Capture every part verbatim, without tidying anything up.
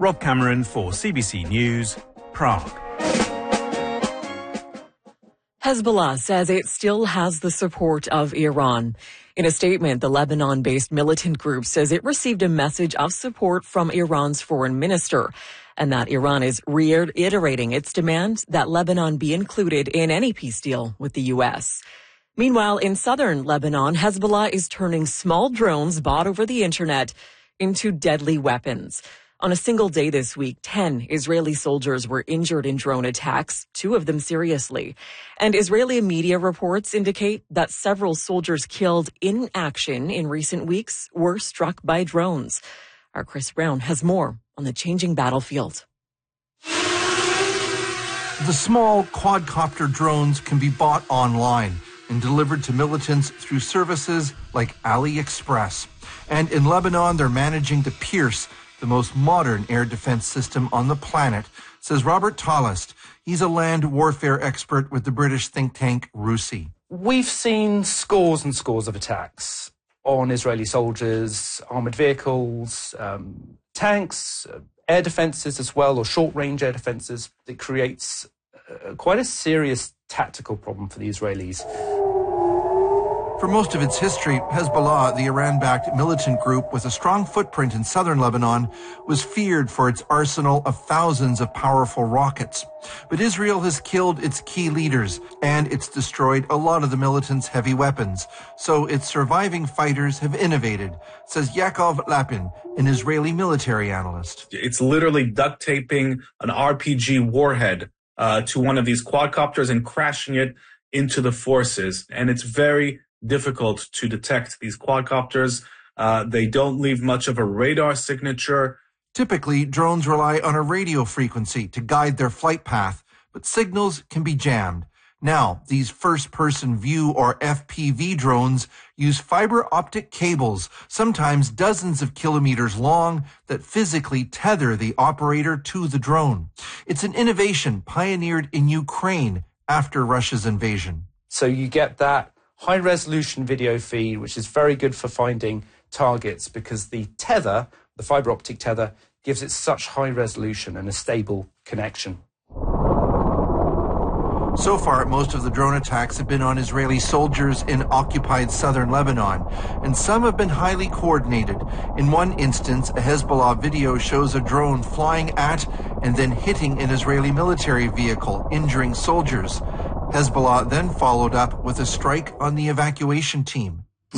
Rob Cameron for C B C News, Prague. Hezbollah says it still has the support of Iran. In a statement, the Lebanon-based militant group says it received a message of support from Iran's foreign minister and that Iran is reiterating its demand that Lebanon be included in any peace deal with the U S. Meanwhile, in southern Lebanon, Hezbollah is turning small drones bought over the internet into deadly weapons. On a single day this week, ten Israeli soldiers were injured in drone attacks, two of them seriously. And Israeli media reports indicate that several soldiers killed in action in recent weeks were struck by drones. Our Chris Brown has more on the changing battlefield. The small quadcopter drones can be bought online and delivered to militants through services like AliExpress. And in Lebanon, they're managing to pierce the most modern air defense system on the planet, says Robert Tallest. He's a land warfare expert with the British think tank RUSI. We've seen scores and scores of attacks on Israeli soldiers, armoured vehicles, um, tanks, uh, air defences as well, or short-range air defences. It creates uh, quite a serious tactical problem for the Israelis. For most of its history, Hezbollah, the Iran-backed militant group with a strong footprint in southern Lebanon, was feared for its arsenal of thousands of powerful rockets. But Israel has killed its key leaders, and it's destroyed a lot of the militants' heavy weapons. So its surviving fighters have innovated, says Yaakov Lapin, an Israeli military analyst. It's literally duct taping an R P G warhead uh, to one of these quadcopters and crashing it into the forces. And it's very difficult to detect these quadcopters. Uh, they don't leave much of a radar signature. Typically, drones rely on a radio frequency to guide their flight path, but signals can be jammed. Now, these first-person view or F P V drones use fiber optic cables, sometimes dozens of kilometers long, that physically tether the operator to the drone. It's an innovation pioneered in Ukraine after Russia's invasion. So you get that high-resolution video feed, which is very good for finding targets because the tether, the fiber optic tether, gives it such high resolution and a stable connection. So far, most of the drone attacks have been on Israeli soldiers in occupied southern Lebanon, and some have been highly coordinated. In one instance, a Hezbollah video shows a drone flying at and then hitting an Israeli military vehicle, injuring soldiers. Hezbollah then followed up with a strike on the evacuation team.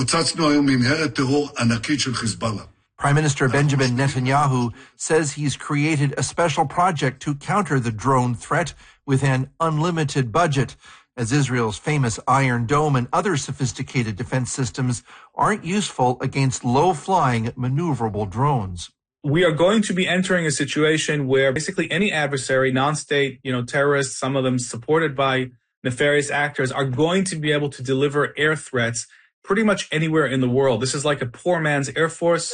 Prime Minister Benjamin Netanyahu says he's created a special project to counter the drone threat with an unlimited budget, as Israel's famous Iron Dome and other sophisticated defense systems aren't useful against low-flying, maneuverable drones. We are going to be entering a situation where basically any adversary, non-state, you know, terrorists, some of them supported by nefarious actors, are going to be able to deliver air threats pretty much anywhere in the world. This is like a poor man's Air Force.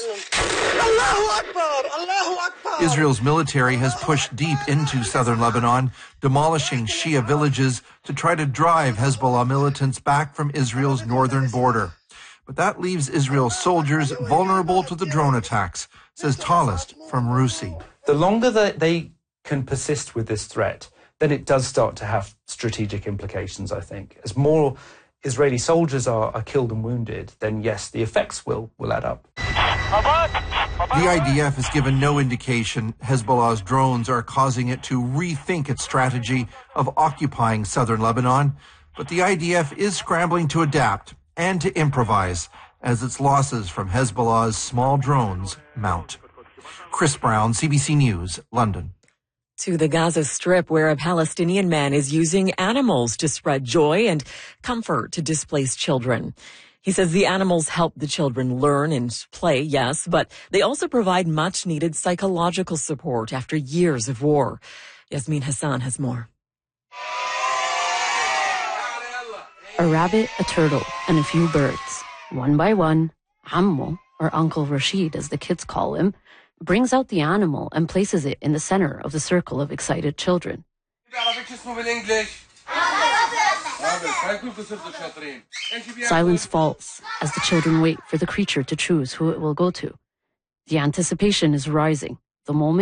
Israel's military has pushed deep into southern Lebanon, demolishing Shia villages to try to drive Hezbollah militants back from Israel's northern border. But that leaves Israel's soldiers vulnerable to the drone attacks, says Tallest from RUSI. The longer that they can persist with this threat, then it does start to have strategic implications, I think. As more Israeli soldiers are, are killed and wounded, then yes, the effects will, will add up. The I D F has given no indication Hezbollah's drones are causing it to rethink its strategy of occupying southern Lebanon, but the I D F is scrambling to adapt and to improvise as its losses from Hezbollah's small drones mount. Chris Brown, C B C News, London. To the Gaza Strip, where a Palestinian man is using animals to spread joy and comfort to displaced children. He says the animals help the children learn and play, yes, but they also provide much-needed psychological support after years of war. Yasmin Hassan has more. A rabbit, a turtle, and a few birds. One by one, Ammo, or Uncle Rashid as the kids call him, brings out the animal and places it in the center of the circle of excited children. Silence falls as the children wait for the creature to choose who it will go to. The anticipation is rising. The moment